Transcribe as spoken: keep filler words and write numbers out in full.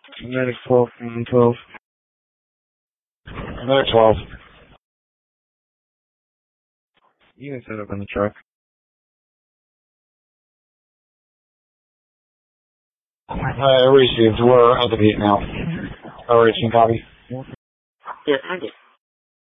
Medic twelve, one twelve. Medic twelve. You can set up on the truck. I received. We're at the beat now. I received copy. Yes, I get